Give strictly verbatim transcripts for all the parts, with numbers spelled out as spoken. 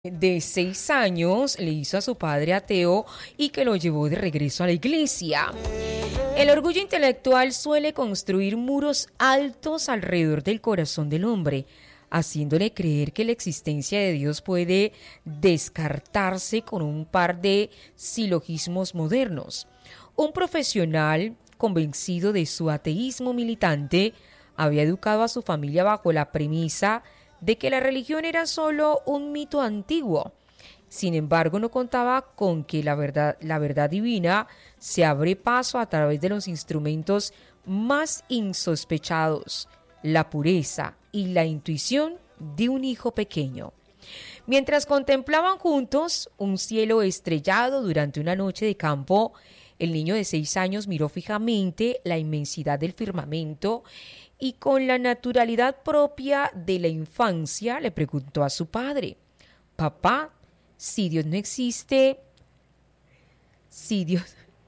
De seis años le hizo a su padre ateo y que lo llevó de regreso a la iglesia. El orgullo intelectual suele construir muros altos alrededor del corazón del hombre, haciéndole creer que la existencia de Dios puede descartarse con un par de silogismos modernos. Un profesional convencido de su ateísmo militante había educado a su familia bajo la premisa de que la religión era solo un mito antiguo. Sin embargo, no contaba con que la verdad, la verdad divina se abre paso a través de los instrumentos más insospechados, la pureza y la intuición de un hijo pequeño. Mientras contemplaban juntos un cielo estrellado durante una noche de campo, el niño de seis años miró fijamente la inmensidad del firmamento y con la naturalidad propia de la infancia le preguntó a su padre: «Papá, si Dios no existe, si Dios...»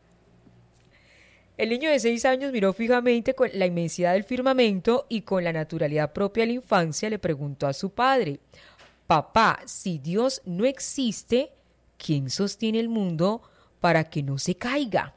El niño de seis años miró fijamente con la inmensidad del firmamento y con la naturalidad propia de la infancia le preguntó a su padre: «Papá, si Dios no existe, ¿quién sostiene el mundo para que no se caiga?».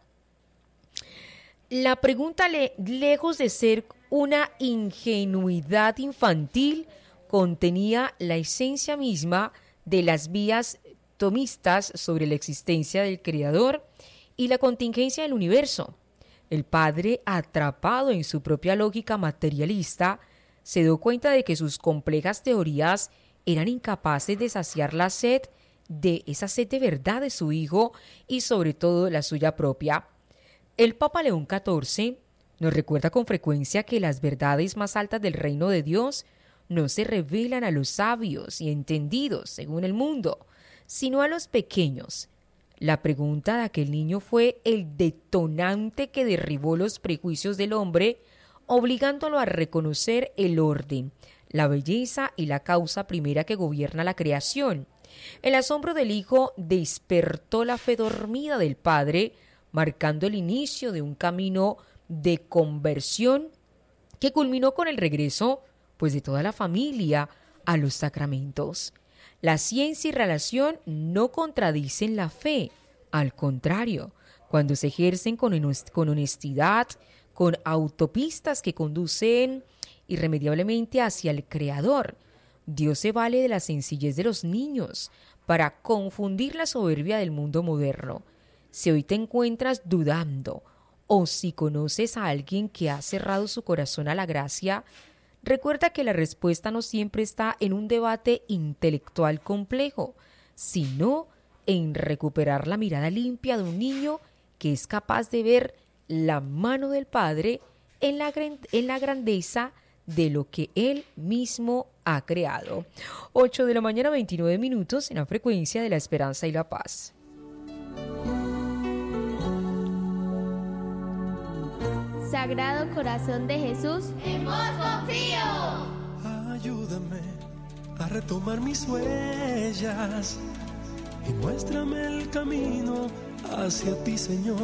La pregunta, le, lejos de ser una ingenuidad infantil, contenía la esencia misma de las vías tomistas sobre la existencia del Creador y la contingencia del universo. El padre, atrapado en su propia lógica materialista, se dio cuenta de que sus complejas teorías eran incapaces de saciar la sed de esa sed de verdad de su hijo y sobre todo la suya propia. El Papa León catorce nos recuerda con frecuencia que las verdades más altas del reino de Dios no se revelan a los sabios y entendidos según el mundo, sino a los pequeños. La pregunta de aquel niño fue el detonante que derribó los prejuicios del hombre, obligándolo a reconocer el orden, la belleza y la causa primera que gobierna la creación. El asombro del hijo despertó la fe dormida del padre, marcando el inicio de un camino de conversión que culminó con el regreso, pues, de toda la familia a los sacramentos. La ciencia y relación no contradicen la fe, al contrario, cuando se ejercen con honestidad, con autopistas que conducen irremediablemente hacia el Creador. Dios se vale de la sencillez de los niños para confundir la soberbia del mundo moderno. Si hoy te encuentras dudando o si conoces a alguien que ha cerrado su corazón a la gracia, recuerda que la respuesta no siempre está en un debate intelectual complejo, sino en recuperar la mirada limpia de un niño que es capaz de ver la mano del Padre en la, en la grandeza de lo que Él mismo ha creado. ocho de la mañana, veintinueve minutos, en la frecuencia de la esperanza y la paz. Sagrado Corazón de Jesús, en vos confío. Ayúdame a retomar mis huellas y muéstrame el camino hacia ti, Señor.